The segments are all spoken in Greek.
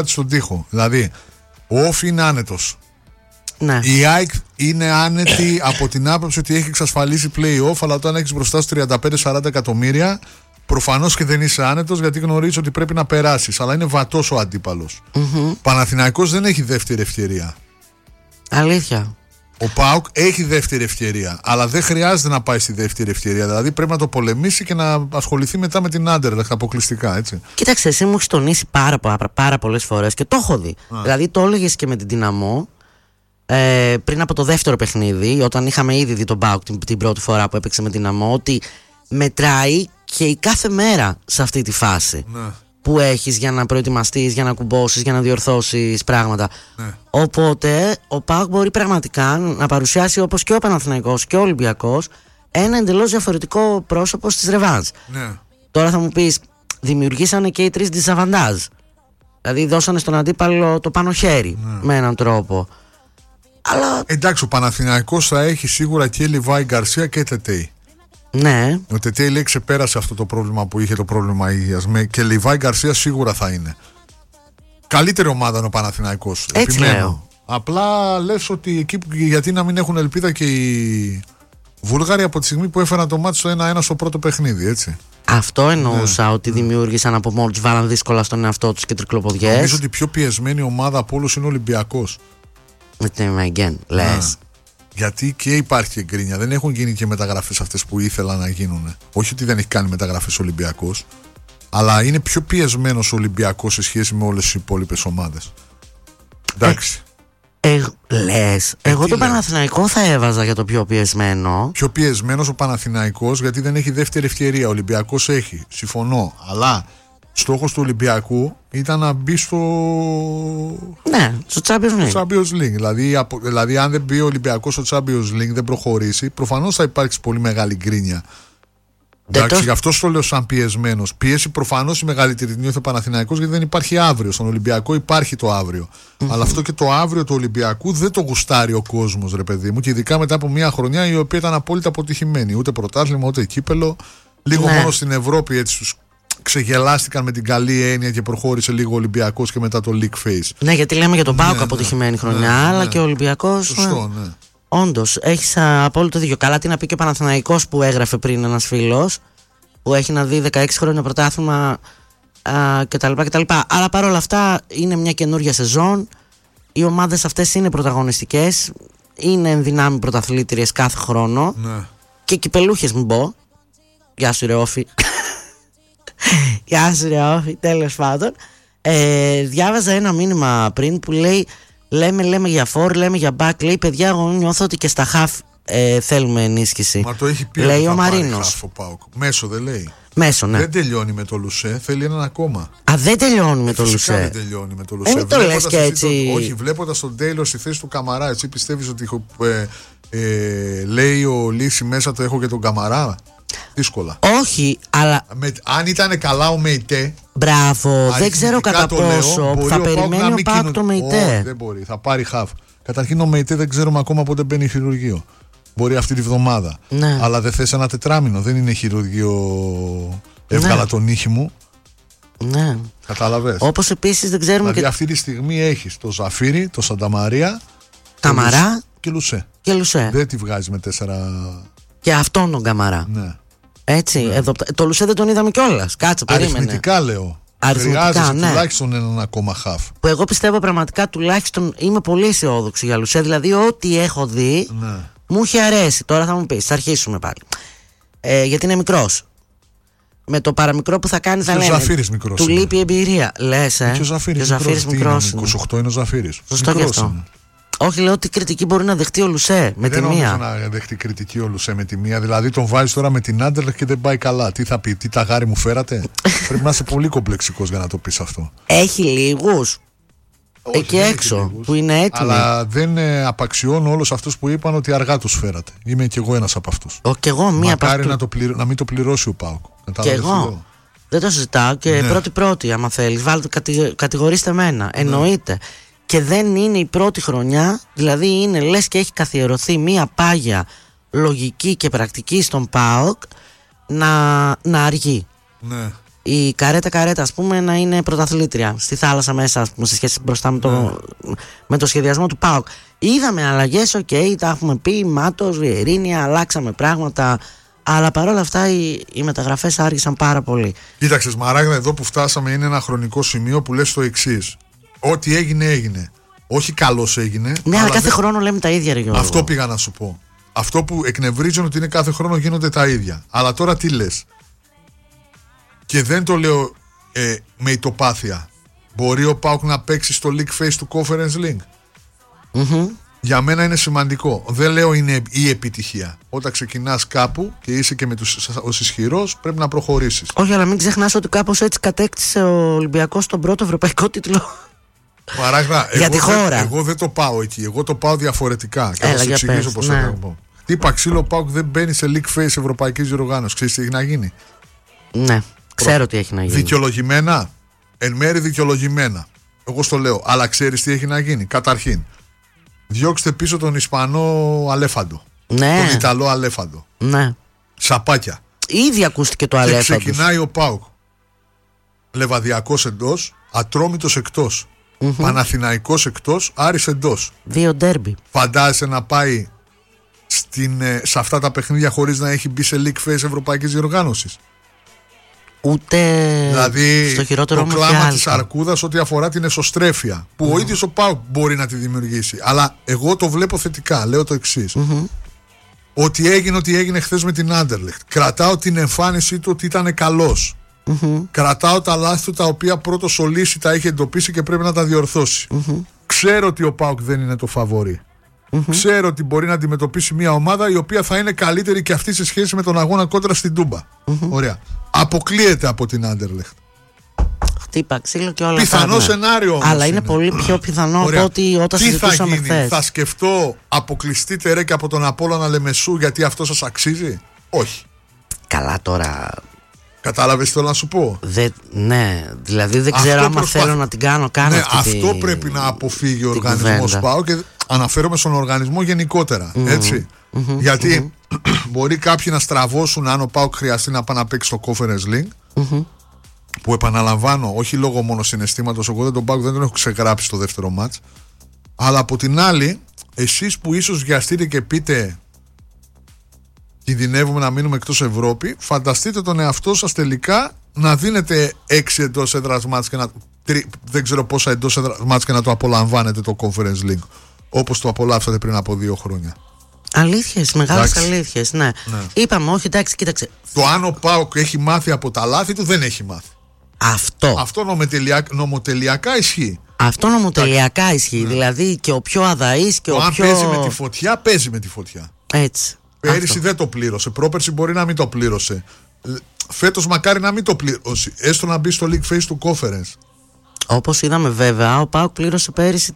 στον τοίχο. Δηλαδή, ο Όφη είναι άνετος. Ναι. Η ΑΕΚ είναι άνετη από την άποψη ότι έχει εξασφαλίσει play-off, αλλά όταν έχεις μπροστά σου 35-40 εκατομμύρια, προφανώς και δεν είσαι άνετος, γιατί γνωρίζεις ότι πρέπει να περάσεις. Αλλά είναι βατός ο αντίπαλος. Παναθηναϊκός δεν έχει δεύτερη ευκαιρία. Αλήθεια. Ο ΠΑΟΚ έχει δεύτερη ευκαιρία, αλλά δεν χρειάζεται να πάει στη δεύτερη ευκαιρία. Δηλαδή πρέπει να το πολεμήσει και να ασχοληθεί μετά με την Άντερλεχτ αποκλειστικά, έτσι. Κοίταξε, εσύ μου έχεις τονίσει πάρα πολλές φορές και το έχω δει. Δηλαδή το έλεγες και με την Δυναμό πριν από το δεύτερο παιχνίδι, όταν είχαμε ήδη δει τον ΠΑΟΚ την πρώτη φορά που έπαιξε με την Δυναμό, ότι μετράει και η κάθε μέρα σε αυτή τη φάση. Ναι. Που έχεις για να προετοιμαστείς, για να κουμπώσεις, για να διορθώσεις πράγματα. Ναι. Οπότε ο ΠΑΟΚ μπορεί πραγματικά να παρουσιάσει, όπως και ο Παναθηναϊκός και ο Ολυμπιακός, ένα εντελώς διαφορετικό πρόσωπο στις ρεβάνς. Ναι. Τώρα θα μου πεις, δημιουργήσανε και οι τρεις ντισαβαντάζ. Δηλαδή δώσανε στον αντίπαλο το πάνω χέρι με έναν τρόπο. Αλλά... Εντάξει, ο Παναθηναϊκός θα έχει σίγουρα και Λιβάη Γκαρσία και Τετέι. Ναι. Ο Τετέι λέει ξεπέρασε αυτό το πρόβλημα που είχε, το πρόβλημα υγείας. Και Λιβάη Γκαρσία σίγουρα θα είναι. Καλύτερη ομάδα είναι ο Παναθηναϊκός. Έτσι λέω. Απλά λες ότι εκεί γιατί να μην έχουν ελπίδα και οι Βούλγαροι από τη στιγμή που έφεραν το μάτι στο 1-1 στο πρώτο παιχνίδι, έτσι. Αυτό εννοούσα, ότι δημιούργησαν από μόνοι τους, βάλαν δύσκολα στον εαυτό τους και τρικλοποδιές. Νομίζω ότι η πιο πιεσμένη ομάδα από όλους είναι ο Ολυμπιακός. Λες. Γιατί και υπάρχει και γκρίνια. Δεν έχουν γίνει και μεταγραφές αυτές που ήθελαν να γίνουν. Όχι ότι δεν έχει κάνει μεταγραφές ο Ολυμπιακός, αλλά είναι πιο πιεσμένος ο Ολυμπιακός σε σχέση με όλες τις υπόλοιπες ομάδες. Εντάξει. Λες. Εγώ τον Παναθηναϊκό θα έβαζα για το πιο πιεσμένο. Πιο πιεσμένος ο Παναθηναϊκός, γιατί δεν έχει δεύτερη ευκαιρία. Ο Ολυμπιακός έχει. Συμφωνώ. Αλλά στόχος του Ολυμπιακού ήταν να μπει στο Champions League. Δηλαδή, αν δεν μπει ο Ολυμπιακός στο Champions League, δεν προχωρήσει, προφανώς θα υπάρξει πολύ μεγάλη γκρίνια. Εντάξει, γι' αυτό το λέω σαν πιεσμένος. Πίεση προφανώς η μεγαλύτερη την νιώθει ο Παναθηναϊκός, γιατί δεν υπάρχει αύριο. Στον Ολυμπιακό υπάρχει το αύριο. Αλλά αυτό και το αύριο του Ολυμπιακού δεν το γουστάρει ο κόσμος, ρε παιδί μου. Και ειδικά μετά από μια χρονιά η οποία ήταν απόλυτα αποτυχημένη. Ούτε πρωτάθλημα, ούτε κύπελο. Λίγο μόνο στην Ευρώπη έτσι τους ξεγελάστηκαν με την καλή έννοια και προχώρησε λίγο ο Ολυμπιακός και μετά το league phase. Ναι, γιατί λέμε για τον ΠΑΟΚ αποτυχημένη χρονιά, αλλά και ο Ολυμπιακός. Σωστό, ναι. Όντως, έχεις απόλυτο δίκιο. Καλά, τι να πει και ο Παναθηναϊκός που έγραφε πριν ένας φίλος, που έχει να δει 16 χρόνια πρωτάθλημα κτλ. Αλλά παρόλα αυτά είναι μια καινούρια σεζόν. Οι ομάδες αυτές είναι πρωταγωνιστικές, είναι ενδυνάμει πρωταθλήτριες κάθε χρόνο. Ναι. Και κυπελούχες μην πω. Γεια σου ρε Όφη. Γεια σου ρε Όφη, τέλος πάντων. Διάβαζα ένα μήνυμα πριν που λέει λέμε για φόρ, λέμε για μπακ. Λέει παιδιά, εγώ νιώθω ότι και στα χαφ θέλουμε ενίσχυση. Μα το έχει πει, λέει ο Μαρίνος. Μέσο δεν λέει. Μέσο, ναι. Δεν τελειώνει με το Λουσέ, θέλει έναν ακόμα. Α, δεν τελειώνει με το Λουσέ. Δεν τελειώνει με το Λουσέ. Μην το λες και έτσι. Όχι, βλέποντας τον Τέιλορ στη θέση του Καμαρά, έτσι πιστεύεις ότι λέει ο Λύση μέσα το έχω και τον Καμαρά? Δύσκολα. Όχι, αλλά. Αν ήταν καλά ο Μεϊτέ. Μπράβο, δεν ξέρω κατά πόσο θα περιμένει ο ΠΑΟΚ το Μεϊτέ. Δεν μπορεί, θα πάρει χαφ. Καταρχήν ο Μεϊτέ δεν ξέρουμε ακόμα πότε μπαίνει χειρουργείο. Μπορεί αυτή τη βδομάδα. Ναι. Αλλά δεν θες ένα τετράμινο, δεν είναι χειρουργείο. Έβγαλα τον ήχη μου. Ναι. Κατάλαβες. Όπως επίσης δεν ξέρουμε. Δηλαδή αυτή τη στιγμή έχεις το Ζαφύρι, το Σανταμαρία, Καμαρά και Λουσέ. Δεν τη βγάζει με 4. Και αυτόν τον Καμαρά. Ναι. Έτσι. Ναι. Εδώ, το Λουσέ δεν τον είδαμε κιόλας. Κάτσε, περίμενε. Αριθμητικά λέω. Χρειάζεται τουλάχιστον έναν ακόμα χαφ. Που εγώ πιστεύω πραγματικά τουλάχιστον είμαι πολύ αισιόδοξη για Λουσέ. Δηλαδή, ό,τι έχω δει μου είχε αρέσει. Τώρα θα μου πεις, θα αρχίσουμε πάλι. Γιατί είναι μικρός. Με το παραμικρό που θα κάνει θα λένε. Του λείπει η εμπειρία. Λες, Και ο Ζαφύρης μικρός. 28 είναι ο Ζαφύρης. Σωστό και αυτό. Όχι, λέω ότι κριτική μπορεί να δεχτεί ο Λουσέ με τη μία. Δεν νομίζω να δεχτεί κριτική ο Λουσέ με τη μία. Δηλαδή τον βάζει τώρα με την Άντερλεχτ και δεν πάει καλά. Τι θα πει, τι ταγάρι μου φέρατε? Πρέπει να είσαι πολύ κομπλεξικός για να το πεις αυτό. Έχει λίγους εκεί έξω που είναι έτοιμοι. Αλλά δεν απαξιώνω όλους αυτούς που είπαν ότι αργά τους φέρατε. Είμαι κι εγώ ένας από αυτούς. Κι εγώ μία από αυτούς. Μακάρι να μην το πληρώσει ο ΠΑΟΚ. Κι εγώ. Δεν το συζητάω και πρώτη άμα θέλεις. Κατηγορήστε εμένα. Εννοείται. Και δεν είναι η πρώτη χρονιά, δηλαδή είναι λες και έχει καθιερωθεί μία πάγια λογική και πρακτική στον ΠΑΟΚ να αργεί. Ναι. η καρέτα ας πούμε να είναι πρωταθλήτρια στη θάλασσα μέσα, ας πούμε, σε σχέση μπροστά με το σχεδιασμό του ΠΑΟΚ. Είδαμε αλλαγές, τα έχουμε πει, Μάτος, Βιερίνια, αλλάξαμε πράγματα, αλλά παρόλα αυτά οι μεταγραφές άργησαν πάρα πολύ. Κοίταξε, Σμαράγδα, εδώ που φτάσαμε είναι ένα χρονικό σημείο που λες το εξής: ό,τι έγινε. Όχι καλώς έγινε. Ναι, αλλά κάθε χρόνο λέμε τα ίδια, ρε Γιώργο. Αυτό πήγα να σου πω. Αυτό που εκνευρίζουν ότι είναι κάθε χρόνο γίνονται τα ίδια. Αλλά τώρα τι λες? Και δεν το λέω με ητοπάθεια. Μπορεί ο ΠΑΟΚ να παίξει στο League Phase του Conference League? Για μένα είναι σημαντικό. Δεν λέω είναι η επιτυχία. Όταν ξεκινάς κάπου και είσαι και ως ισχυρός, πρέπει να προχωρήσεις. Όχι, αλλά μην ξεχνάς ότι κάπως έτσι κατέκτησε ο Ολυμπιακός τον πρώτο ευρωπαϊκό τίτλο. Παράγραφα, για τη χώρα. Εγώ δεν το πάω εκεί. Εγώ το πάω διαφορετικά. Και θα σου εξηγήσω πώς θα το πω. Χτύπα ξύλο, ΠΑΟΚ δεν μπαίνει σε League Phase ευρωπαϊκής διοργάνωσης. Ξέρεις τι έχει να γίνει? Ναι, ξέρω τι έχει να γίνει. Δικαιολογημένα. Εν μέρει δικαιολογημένα. Εγώ στο λέω. Αλλά ξέρεις τι έχει να γίνει? Καταρχήν, διώξτε πίσω τον Ισπανό Αλέφαντο. Ναι. Τον Ιταλό Αλέφαντο. Ναι. Σαπάκια. Ήδη ακούστηκε το Αλέφαντο. Και ξεκινάει ο ΠΑΟΚ. Λεβαδιακός εντός, Ατρόμητος εκτός. Παναθηναϊκός εκτός, Άρης εντός. 2 ντέρμπι. Φαντάζεσαι να πάει σε αυτά τα παιχνίδια χωρίς να έχει μπει σε League Phase ευρωπαϊκής διοργάνωσης? Ούτε δηλαδή, στο χειρότερο το κλάμα της αρκούδας ό,τι αφορά την εσωστρέφεια που ο ίδιος ο ΠΑΟΚ μπορεί να τη δημιουργήσει. Αλλά εγώ το βλέπω θετικά. Λέω το εξής: ότι έγινε χθες με την Άντερλεχτ. Κρατάω την εμφάνισή του ότι ήταν καλός. Κρατάω τα λάθη του τα οποία πρώτος ο Λύση τα είχε εντοπίσει και πρέπει να τα διορθώσει. Ξέρω ότι ο ΠΑΟΚ δεν είναι το φαβορί. Ξέρω ότι μπορεί να αντιμετωπίσει μια ομάδα η οποία θα είναι καλύτερη και αυτή σε σχέση με τον αγώνα κόντρα στην Τούμπα. Ωραία. Αποκλείεται από την Άντερλεχτ. Χτύπα ξύλο και όλα αυτά. Πιθανό σενάριο όμως. Αλλά είναι πολύ πιο πιθανό από ότι όταν συζητούσαμε χθες. Θα σκεφτώ αποκλειστείτε ρε και από τον Απόλλωνα Λεμεσού γιατί αυτό σας αξίζει? Όχι. Καλά τώρα. Κατάλαβες τι θέλω να σου πω? Ναι, δηλαδή δεν ξέρω άμα θέλω να την κάνω αυτό πρέπει να αποφύγει ο οργανισμός ΠΑΟ και αναφέρομαι στον οργανισμό γενικότερα. Έτσι. Γιατί μπορεί κάποιοι να στραβώσουν αν ο ΠΑΟΚ χρειαστεί να πάει να παίξει στο Conference League. Που επαναλαμβάνω, όχι λόγω μόνο συναισθήματος, εγώ δεν τον ΠΑΟΚ δεν τον έχω ξεγράψει στο δεύτερο μάτς. Αλλά από την άλλη, εσείς που ίσως βιαστείτε και πείτε κινδυνεύουμε να μείνουμε εκτός Ευρώπη, φανταστείτε τον εαυτό σας τελικά να δίνετε 6 εντός έδρας μάτς και δεν ξέρω πόσα εντός έδρας μάτς και να το απολαμβάνετε το Conference League όπως το απολαύσατε πριν από 2 χρόνια. Αλήθειες, μεγάλες αλήθειες, ναι. Είπαμε, όχι, εντάξει, κοίταξε. Το αν ο ΠΑΟΚ έχει μάθει από τα λάθη του, δεν έχει μάθει. Αυτό νομοτελειακά ισχύει. Αυτό νομοτελειακά ισχύει. Δηλαδή και ο πιο αδαής και ο πιο. Αν παίζει με τη φωτιά, παίζει με τη φωτιά. Έτσι. Πέρυσι δεν το πλήρωσε. Πρόπερσι μπορεί να μην το πλήρωσε. Φέτος μακάρι να μην το πλήρωσε. Έστω να μπει στο League Phase του Conference. Όπως είδαμε βέβαια, ο ΠΑΟΚ πλήρωσε πέρυσι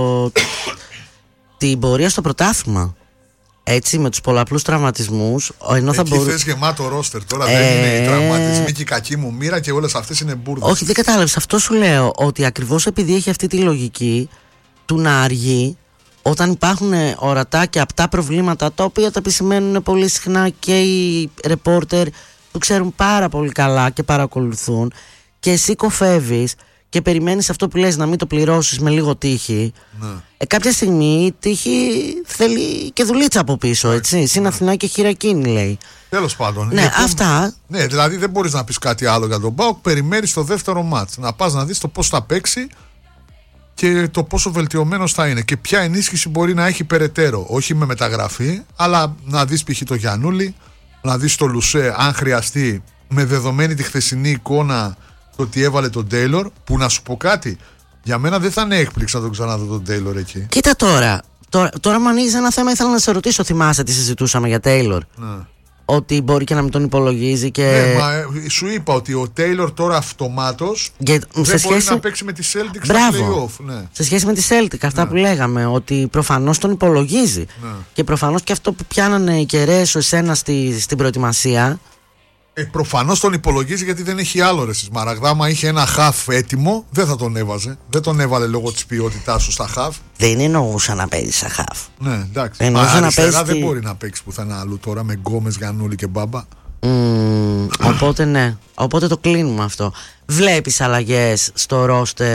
την πορεία στο πρωτάθλημα. Έτσι, με τους πολλαπλούς τραυματισμούς. Εκεί θες γεμάτο ρόστερ. Τώρα δεν είναι οι τραυματισμοί και η κακή μου μοίρα και όλες αυτές είναι μπουρδες. Όχι, δεν κατάλαβες. Αυτό σου λέω. Ότι ακριβώς επειδή έχει αυτή τη λογική του να αργεί, όταν υπάρχουν ορατά και απτά προβλήματα, τα οποία τα επισημαίνουν πολύ συχνά και οι ρεπόρτερ που ξέρουν πάρα πολύ καλά και παρακολουθούν, και εσύ κοφεύεις και περιμένεις αυτό που λες να μην το πληρώσεις με λίγο τύχη, κάποια στιγμή η τύχη θέλει και δουλίτσα από πίσω, έτσι. Συν Αθηνά και χειρακίνη, λέει. Τέλος πάντων. Ναι, αυτά. Ναι, δηλαδή δεν μπορείς να πεις κάτι άλλο για τον ΠΑΟΚ. Περιμένεις το δεύτερο μάτς. Να πας να δεις το πώς θα παίξει και το πόσο βελτιωμένος θα είναι και ποια ενίσχυση μπορεί να έχει περαιτέρω. Όχι με μεταγραφή, αλλά να δεις π.χ. το Γιαννούλη, να δεις το Λουσέ, αν χρειαστεί, με δεδομένη τη χθεσινή εικόνα το ότι έβαλε τον Τέιλορ. Που να σου πω κάτι, για μένα δεν θα είναι έκπληξη να τον ξαναδώ τον Τέιλορ εκεί. Κοίτα τώρα μου ανοίγεις ένα θέμα, ήθελα να σε ρωτήσω, θυμάσαι τι συζητούσαμε για Τέιλορ? Ότι μπορεί και να μην τον υπολογίζει και... Ναι, μα σου είπα ότι ο Τέιλορ τώρα αυτομάτως δεν μπορεί να παίξει με τη Celtic στα play-off. Ναι. Σε σχέση με τη Celtic, αυτά που λέγαμε, ότι προφανώς τον υπολογίζει. Και προφανώς και αυτό που πιάνανε οι κεραίες εσένα στην προετοιμασία. Προφανώς τον υπολογίζει γιατί δεν έχει άλλο ρε Σμαραγδά. Άμα είχε ένα χαφ έτοιμο, δεν θα τον έβαζε. Δεν τον έβαλε λόγω της ποιότητάς σου στα χαφ. Δεν εννοούσα να παίζει σαν χαφ. Ναι, εντάξει. Αριστερά δεν μπορεί να παίξει πουθενά αλλού τώρα με Γκόμες, Γιαννούλη και Μπάμπα. Οπότε ναι, οπότε το κλείνουμε αυτό. Βλέπεις αλλαγές στο ρόστερ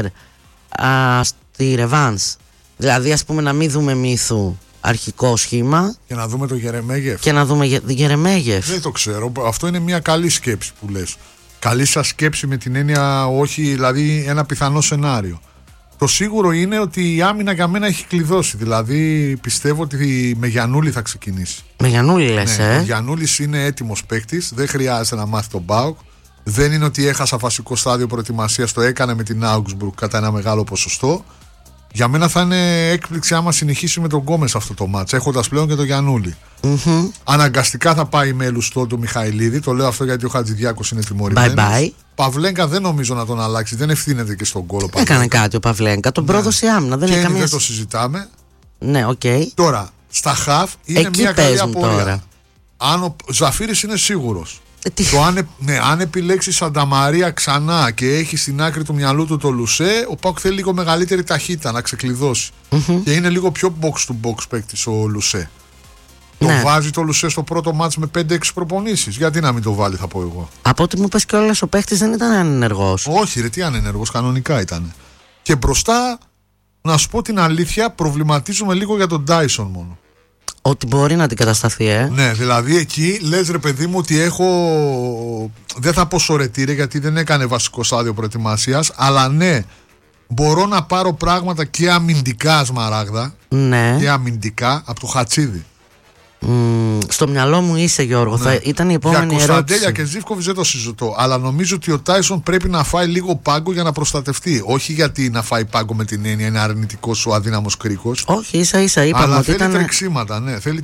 στη Ρεβάνς? Δηλαδή ας πούμε να μην δούμε Μύθου αρχικό σχήμα και να δούμε το Γερεμέγεφ. Και να δούμε Γερεμέγεφ. Δεν το ξέρω. Αυτό είναι μια καλή σκέψη που λες. Καλή σας σκέψη με την έννοια, όχι, δηλαδή ένα πιθανό σενάριο. Το σίγουρο είναι ότι η άμυνα για μένα έχει κλειδώσει. Δηλαδή πιστεύω ότι με Γιαννούλη θα ξεκινήσει. Με Γιαννούλη λες, Ο Γιαννούλης είναι έτοιμος παίκτης. Δεν χρειάζεται να μάθει τον ΠΑΟΚ. Δεν είναι ότι έχασα βασικό στάδιο προετοιμασίας. Το έκανε με την Augsburg κατά ένα μεγάλο ποσοστό. Για μένα θα είναι έκπληξη άμα συνεχίσει με τον Γκόμες αυτό το μάτς, έχοντας πλέον και τον Γιαννούλη. Αναγκαστικά θα πάει με Λουστό του Μιχαηλίδη. Το λέω αυτό γιατί ο Χατζηδιάκος είναι τιμωρημένος. Bye. Παυλέγκα δεν νομίζω να τον αλλάξει. Δεν ευθύνεται και στον γκολ. Έκανε κάτι ο Παυλέγκα. Τον πρόδωσε άμυνα. Δεν, δεν το συζητάμε. Ναι, οκ. Τώρα, στα χαφ είναι εκεί μια καλή απορία. Τώρα. Αν ο Ζαφύρης είναι σίγουρος. Αν επιλέξει Σανταμαρία ξανά και έχει στην άκρη του μυαλού του το Λουσέ, ο ΠΑΟΚ θέλει λίγο μεγαλύτερη ταχύτητα να ξεκλειδώσει. Και είναι λίγο πιο box to box παίκτης ο Λουσέ. Το βάζει το Λουσέ στο πρώτο μάτς με 5-6 προπονήσεις. Γιατί να μην το βάλει, θα πω εγώ. Από ό,τι μου είπες κιόλας, ο παίκτης δεν ήταν ανενεργός. Όχι, ρε, τι ανενεργός, κανονικά ήταν. Και μπροστά, να σου πω την αλήθεια, προβληματίζουμε λίγο για τον Ντάισον μόνο. Ότι μπορεί να αντικατασταθεί, Ναι, δηλαδή εκεί λες, ρε παιδί μου, ότι έχω. Δεν θα πω σωρετήρε γιατί δεν έκανε βασικό στάδιο προετοιμασίας, αλλά ναι, μπορώ να πάρω πράγματα και αμυντικά, Σμαράγδα. Ναι. Και αμυντικά από το Χατσίδη. Στο μυαλό μου είσαι, Γιώργο. Θα ήταν η επόμενη ερώτηση. Για Κωνσταντέλια και Ζίβκοβιτς δεν το συζητώ. Αλλά νομίζω ότι ο Τάισον πρέπει να φάει λίγο πάγκο για να προστατευτεί. Όχι γιατί να φάει πάγκο με την έννοια είναι αρνητικός ο αδύναμος κρίκος. Όχι, ίσα-ίσα είπαμε. Αλλά ότι θέλει ήταν... τρεξίματα, ναι, θέλει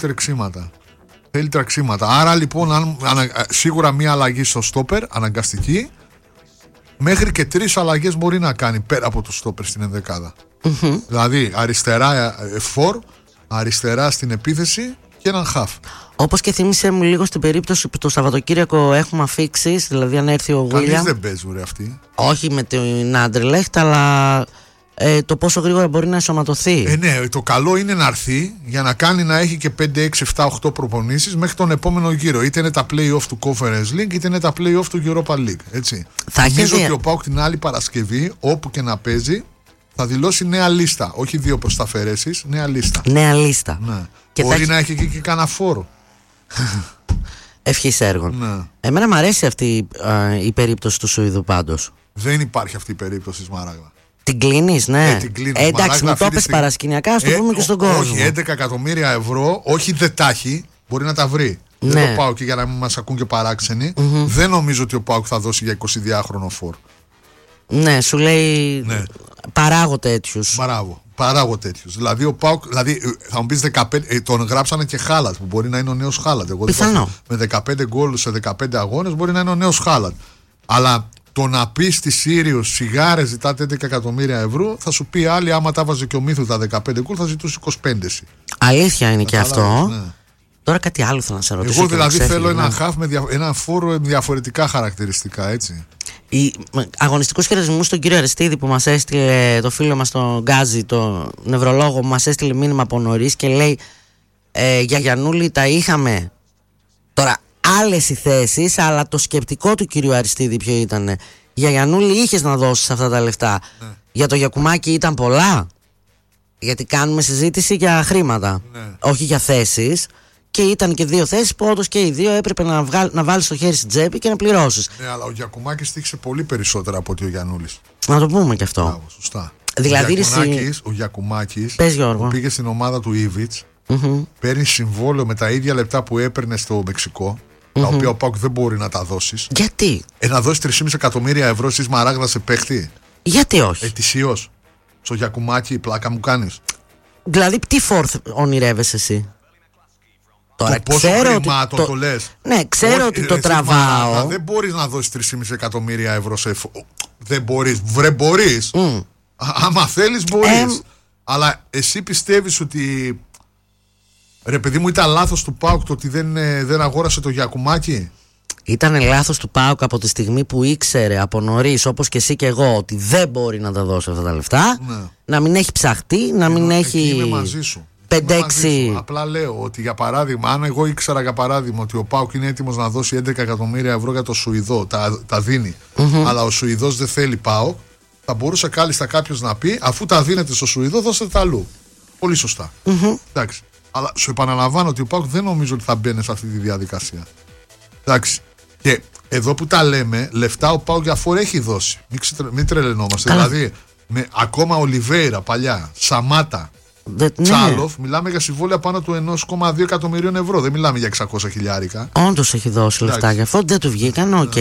τρεξίματα. Άρα λοιπόν, σίγουρα μία αλλαγή στο στόπερ, αναγκαστική. Μέχρι και 3 αλλαγές μπορεί να κάνει πέρα από το στόπερ στην ενδεκάδα. Δηλαδή αριστερά φορ, αριστερά στην επίθεση και έναν χαφ. Όπως και θύμισε μου λίγο στην περίπτωση που το Σαββατοκύριακο έχουμε αφήξεις, δηλαδή αν έρθει ο Βίλιαμ. Κανείς δεν παίζουν ρε αυτοί. Όχι με την Άντερλεχτ, αλλά το πόσο γρήγορα μπορεί να ενσωματωθεί. Ναι, το καλό είναι να έρθει για να κάνει να έχει και 5, 6, 7, 8 προπονήσεις μέχρι τον επόμενο γύρο. Είτε είναι τα play-off του Conference League, είτε είναι τα play-off του Europa League. Έτσι. Νομίζω ότι ο ΠΑΟΚ την άλλη Παρασκευή, όπου και να παίζει, θα δηλώσει νέα λίστα. Όχι 2 προσταφαιρέσεις, νέα λίστα. Νέα λίστα. Ναι. Μπορεί να έχει και κανένα φόρο. Ευχής έργων. Ναι. Εμένα μου αρέσει αυτή η περίπτωση του Σουηδού πάντως. Δεν υπάρχει αυτή η περίπτωση, Σμαράγδα. Την κλείνεις, ναι. Την κλείνεις, εντάξει, μου το είπες παρασκηνιακά, ας το πούμε και στον κόσμο. Όχι, 11 εκατομμύρια ευρώ, όχι δεν τα έχει, μπορεί να τα βρει. Ναι. Δεν το πάω και για να μην μας ακούν και παράξενοι. Δεν νομίζω ότι ο ΠΑΟΚ θα δώσει για 22χρονο φόρ. Ναι, σου λέει παράγω τέτοιους. Παράγω τέτοιους. Δηλαδή ο ΠΑΟΚ, θα μου πεις 15, τον γράψανε και Χάλαντ που μπορεί να είναι ο νέος Χάλαντ. Πιθανό. Με 15 γκολ σε 15 αγώνες μπορεί να είναι ο νέος Χάλαντ. Αλλά το να πει στη Σύριο σιγάρε ζητάτε 11 εκατομμύρια ευρώ, θα σου πει άλλη, άμα τα βάζει και ο Μύθου τα 15 γκολ, θα ζητούσε 25. Αλήθεια είναι και αυτό. Ναι. Τώρα κάτι άλλο θέλω να σε ρωτήσω. Εγώ δηλαδή θέλω ένα χαφ με ένα φόρο διαφορετικά χαρακτηριστικά, έτσι. Αγωνιστικούς χαιρετισμούς στον κύριο Αριστίδη που μας έστειλε, το φίλο μας τον Γκάζι, το νευρολόγο, που μας έστειλε μήνυμα από νωρίς και λέει για Γιαννούλη τα είχαμε. Τώρα άλλες οι θέσεις, αλλά το σκεπτικό του κύριου Αριστίδη ποιο ήταν? Για Γιαννούλη είχες να δώσεις αυτά τα λεφτά. Ναι. Για το Γιακουμάκι ήταν πολλά. Γιατί κάνουμε συζήτηση για χρήματα, όχι για θέσεις. Και ήταν και 2 θέσεις που όντως και οι 2 έπρεπε να βάλεις το χέρι στην τσέπη και να πληρώσεις. Ναι, αλλά ο Γιακουμάκης τύχησε πολύ περισσότερα από ότι ο Γιαννούλης. Να το πούμε και αυτό. Μπράβο, σωστά. Δηλαδή, ο Γιακουμάκης που πήγε στην ομάδα του Ήβιτς, παίρνει συμβόλαιο με τα ίδια λεπτά που έπαιρνε στο Μεξικό, τα οποία ο ΠΑΟΚ δεν μπορεί να τα δώσεις. Γιατί? Να δώσεις 3,5 εκατομμύρια ευρώ στη Σμαράγδα σε παίχτη. Γιατί όχι? Ετησίως. Στο Γιακουμάκι πλάκα μου κάνεις. Δηλαδή τι φόρθ ονειρεύεσαι εσύ? Τώρα, το πόσο χρημάτων το λες. Ναι, ξέρω ότι το τραβάω. Δεν μπορείς να δώσεις 3,5 εκατομμύρια ευρώ σε. Δεν μπορείς. Βρε μπορείς. Άμα θέλεις μπορείς. Αλλά εσύ πιστεύεις ότι. Ρε παιδί μου, ήταν λάθος του ΠΑΟΚ το ότι δεν αγόρασε το Γιακουμάκι? Ήταν λάθος του ΠΑΟΚ από τη στιγμή που ήξερε από νωρίς, όπως και εσύ και εγώ, ότι δεν μπορεί να τα δώσει αυτά τα λεφτά. Να μην έχει ψαχτεί, να μην έχει. Είμαι μαζί σου. 5-6. Απλά λέω ότι για παράδειγμα, αν εγώ ήξερα για παράδειγμα ότι ο ΠΑΟΚ είναι έτοιμος να δώσει 11 εκατομμύρια ευρώ για το Σουηδό, τα δίνει, αλλά ο Σουηδός δεν θέλει ΠΑΟΚ, θα μπορούσε κάλλιστα κάποιος να πει, αφού τα δίνετε στο Σουηδό, δώστε τα αλλού. Πολύ σωστά. Εντάξει. Αλλά σου επαναλαμβάνω ότι ο ΠΑΟΚ δεν νομίζω ότι θα μπαίνει σε αυτή τη διαδικασία. Εντάξει. Και εδώ που τα λέμε, λεφτά ο ΠΑΟΚ για φόρ έχει δώσει. Μην τρελαινόμαστε. Δηλαδή, με ακόμα Ολιβέιρα παλιά, Σαμάτα, Τσάλοφ, μιλάμε για συμβόλαια πάνω του 1,2 εκατομμυρίων ευρώ. Δεν μιλάμε για 600 χιλιάρικα. Όντως έχει δώσει λεφτά για αυτό. Δεν του βγήκαν, οκ.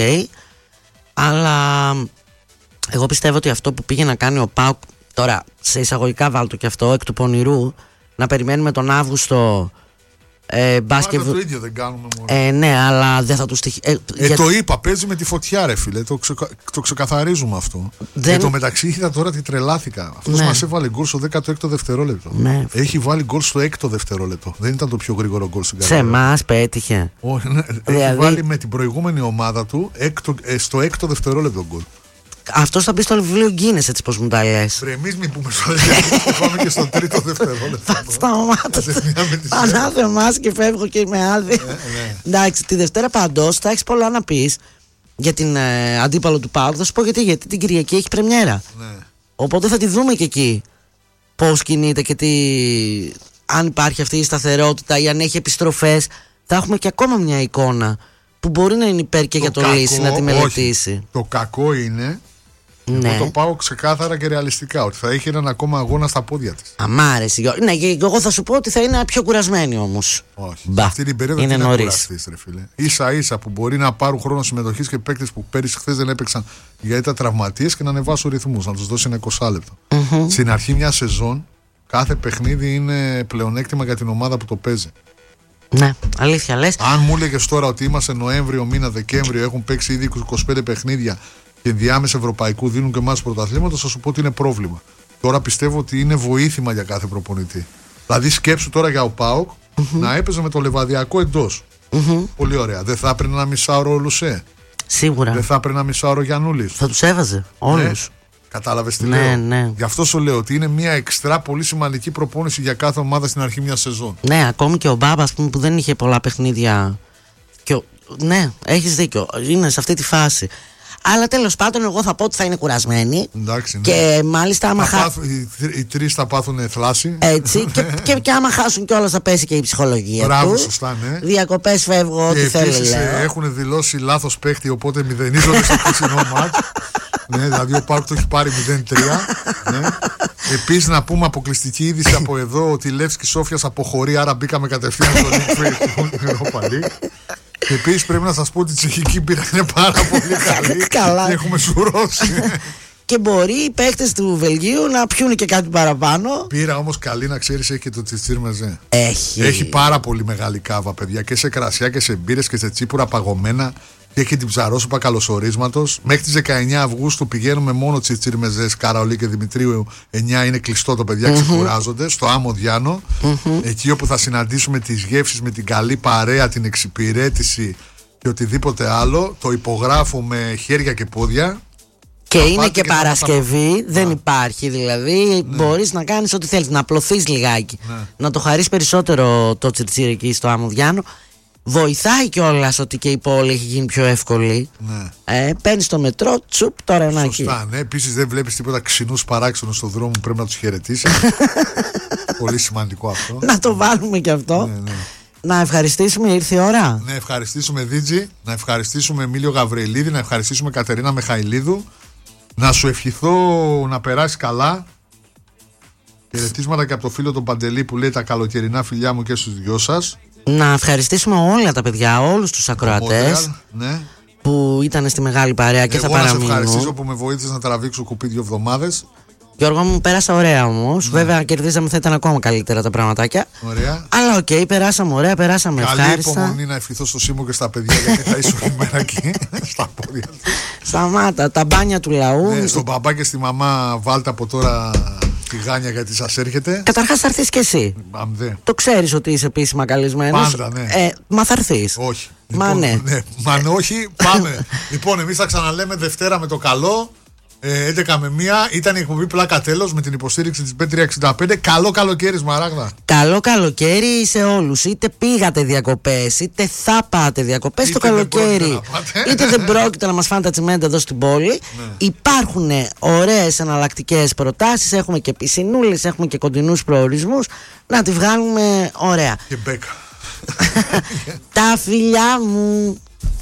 Αλλά εγώ πιστεύω ότι αυτό που πήγε να κάνει ο ΠΑΟΚ, τώρα σε εισαγωγικά βάλτο και αυτό, εκ του πονηρού, να περιμένουμε τον Αύγουστο. Μπάσκετ. Το ίδιο δεν κάνουμε. Ναι, αλλά δεν θα του στοιχεί. Το είπα, παίζει με τη φωτιά, ρε φίλε. Το ξεκαθαρίζουμε αυτό. Δεν... το μεταξύ είδα τώρα τι τρελάθηκα. Αυτός μας έβαλε γκολ στο 16ο δευτερόλεπτο. Ναι. Έχει βάλει γκολ στο 6ο δευτερόλεπτο. Δεν ήταν το πιο γρήγορο γκολ στην καριέρα. Σε εμάς πέτυχε. Όχι, ναι. Έχει βάλει με την προηγούμενη ομάδα του στο 6ο δευτερόλεπτο γκολ. Αυτό θα μπει στο βιβλίο Γκίνες, έτσι πως μου τα λες. Εμείς μην πούμε στο δεύτερο, πάμε και στο 3ο δευτερόλεπτο. Σταμάτα. Ανάθεμάς και φεύγω και είμαι άδεια. Εντάξει, τη Δευτέρα πάντως θα έχεις πολλά να πεις για την αντίπαλο του ΠΑΟΚ. Θα σου πω γιατί την Κυριακή έχει πρεμιέρα. Οπότε θα τη δούμε και εκεί. Πώς κινείται και αν υπάρχει αυτή η σταθερότητα ή αν έχει επιστροφές. Θα έχουμε και ακόμα μια εικόνα που μπορεί να είναι υπέρ και για το Λύση να τη μελετήσει. Όχι. Το κακό είναι. Εγώ το πάω ξεκάθαρα και ρεαλιστικά ότι θα έχει έναν ακόμα αγώνα στα πόδια της. Αμάρεση. Ναι, εγώ θα σου πω ότι θα είναι πιο κουρασμένη όμως. Όχι. Αυτή την περίοδο είναι να κουραστείς, ρε φίλε. Ίσα-ίσα που μπορεί να πάρουν χρόνο συμμετοχής και παίκτες που πέρυσι χθες δεν έπαιξαν γιατί ήταν τραυματίες και να ανεβάσουν ρυθμούς, να τους δώσει ένα 20 λεπτό. Στην αρχή μια σεζόν, κάθε παιχνίδι είναι πλεονέκτημα για την ομάδα που το παίζει. Ναι, αλήθεια λες. Αν μου έλεγες τώρα ότι είμαστε Νοέμβριο, μήνα Δεκέμβριο, έχουν παίξει ήδη 25 παιχνίδια και ενδιάμεσα ευρωπαϊκού δίνουν και εμάς πρωταθλήματος, θα σου πω ότι είναι πρόβλημα. Τώρα πιστεύω ότι είναι βοήθημα για κάθε προπονητή. Δηλαδή, σκέψου τώρα για ο ΠΑΟΚ να έπαιζε με το Λεβαδιακό εντός. Πολύ ωραία. Δεν θα έπαιρνε ένα μισάωρο ο Λουσέ. Σίγουρα. Δεν θα έπαιρνε ένα μισάωρο Γιαννούλης. Θα τους έβαζε όλους. Κατάλαβες τι λέω. Ναι. Γι' αυτό σου λέω ότι είναι μια εξτρά πολύ σημαντική προπόνηση για κάθε ομάδα στην αρχή μια σεζόν. Ναι, ακόμη και ο Μπάμπα, ας πούμε, που δεν είχε πολλά παιχνίδια. Ναι, έχεις δίκιο. Είναι σε αυτή τη φάση. Αλλά τέλος πάντων, εγώ θα πω ότι θα είναι κουρασμένοι. Εντάξει, ναι. Και μάλιστα, άμα οι τρεις θα πάθουν θλάση. Έτσι. και άμα χάσουν κιόλας, θα πέσει και η ψυχολογία. Μπράβο, σωστά, ναι. Διακοπές φεύγω, ό,τι θέλω. Έχουν δηλώσει λάθος παίχτη, οπότε μηδενίζονται στο χθεσινό μάτς. Ναι, δηλαδή ο ΠΑΟΚ το έχει πάρει 0-3. Ναι. Επίσης να πούμε αποκλειστική είδηση από εδώ ότι η Λεύσκη Σόφιας αποχωρεί, άρα μπήκαμε κατευθείαν στο Europa League. Και επίσης πρέπει να σας πω ότι η τσεχική μπύρα είναι πάρα πολύ καλή. Και έχουμε σουρώσει. Και μπορεί οι παίκτες του Βελγίου να πιούν και κάτι παραπάνω. Πήρα όμως καλή, να ξέρεις, έχει και το τσιτσίρ μεζέ. Έχει πάρα πολύ μεγάλη κάβα, παιδιά, και σε κρασιά και σε μπύρες και σε τσίπουρα παγωμένα. Και έχει την ψαρόσουπα καλωσορίσματος. Μέχρι τις 19 Αυγούστου πηγαίνουμε μόνο τσιτσίρ μεζές, Καραολί και Δημητρίου 9 είναι κλειστό, το παιδιά ξεκουράζονται, στο Άμμο Διάνο. Εκεί όπου θα συναντήσουμε τις γεύσεις με την καλή παρέα, την εξυπηρέτηση και οτιδήποτε άλλο. Το υπογράφω με χέρια και πόδια. Και είναι και Παρασκευή, δεν υπάρχει δηλαδή. Μπορείς να κάνεις ό,τι θέλεις, να απλωθείς λιγάκι. Να το χαρείς περισσότερο το τσιτσίρ εκεί στο Άμμο Διάνο. Βοηθάει κιόλας ότι και η πόλη έχει γίνει πιο εύκολη. Παίρνεις το μετρό, τσουπ, τώρα ένα εκεί. Σωστά, ναι. Επίσης δεν βλέπεις τίποτα ξινούς παράξενους στον δρόμο, πρέπει να τους χαιρετήσεις. Πολύ σημαντικό αυτό. Να το βάλουμε κι αυτό. Ναι. Να ευχαριστήσουμε, ήρθε η ώρα. Να ευχαριστήσουμε Δίτζη, να ευχαριστήσουμε Εμίλιο Γαβρελίδη, να ευχαριστήσουμε Κατερίνα Μεχαηλίδου. Να σου ευχηθώ να περάσεις καλά. Χαιρετίσματα και από το φίλο τον Παντελή που λέει τα καλοκαιρινά φιλιά μου και στους δυο σας. Να ευχαριστήσουμε όλα τα παιδιά, όλους τους ακροατές που ήταν στη μεγάλη παρέα και θα παραμείνουν. Εγώ να σε ευχαριστήσω που με βοήθησες να τραβήξω κουπί 2 εβδομάδες. Γιώργο μου, πέρασα ωραία όμως. Βέβαια, κερδίζαμε, θα ήταν ακόμα καλύτερα τα πραγματάκια. Ωραία. Αλλά οκ, περάσαμε ωραία, περάσαμε ευχάριστα. Καλή υπομονή να ευχηθώ στο Σίμω και στα παιδιά, γιατί θα είσαι όλη μέρα εκεί, στα πόδια του. Σταμάτα, τα μπάνια του λαού. Ναι, στον μπαμπά και στη μαμά, βάλτε από τώρα τηγάνια γιατί σας έρχεται. Καταρχάς θα έρθεις κι εσύ. Το ξέρεις ότι είσαι επίσημα καλεσμένος. Πάντα, ναι. Μα θα έρθεις. Όχι. Λοιπόν, μα ναι. Μα όχι, πάμε. Λοιπόν, εμείς θα ξαναλέμε Δευτέρα με το καλό. 11 με 1 ήταν η εκπομπή Πλάκα Τέλος με την υποστήριξη της Bet365. Καλό καλοκαίρι, Σμαράγδα. Καλό καλοκαίρι σε όλους. Είτε πήγατε διακοπές, είτε θα πάτε διακοπές το καλοκαίρι, είτε δεν πρόκειται να μας φάνε τα τσιμέντα εδώ στην πόλη. Ναι. Υπάρχουν ωραίες εναλλακτικές προτάσεις. Έχουμε και πισινούλες, έχουμε και κοντινούς προορισμούς. Να τη βγάλουμε ωραία. Και μπέκα. Τα φιλιά μου.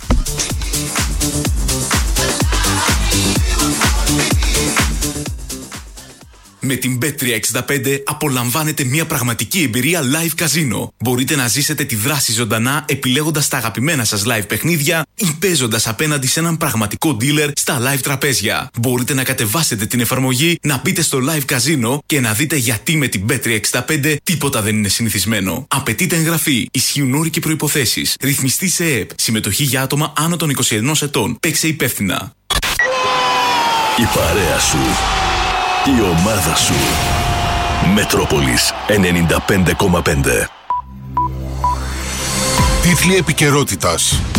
Με την Bet365 απολαμβάνετε μια πραγματική εμπειρία live καζίνο. Μπορείτε να ζήσετε τη δράση ζωντανά επιλέγοντας τα αγαπημένα σας live παιχνίδια ή παίζοντας απέναντι σε έναν πραγματικό dealer στα live τραπέζια. Μπορείτε να κατεβάσετε την εφαρμογή, να μπείτε στο live καζίνο και να δείτε γιατί με την Bet365 τίποτα δεν είναι συνηθισμένο. Απαιτείται εγγραφή, ισχύουν όροι και προϋποθέσεις. Ρυθμιστή σε ΕΕΠ. Συμμετοχή για άτομα άνω των 21 ετών. Παίξε υπεύθυνα. Η παρέα σου. Η ομάδα σου. Μετρόπολης 95,5. Τίτλοι επικαιρότητας.